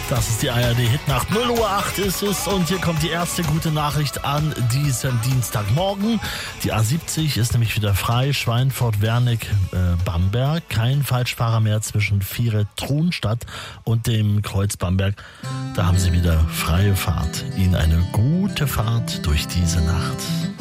Das ist die ARD-Hitnacht. 0:08 ist es und hier kommt die erste gute Nachricht an diesem Dienstagmorgen. Die A70 ist nämlich wieder frei. Schweinfurt-Wernig, Bamberg. Kein Falschfahrer mehr zwischen Viere-Trunstadt und dem Kreuz Bamberg. Da haben Sie wieder freie Fahrt. Ihnen eine gute Fahrt durch diese Nacht.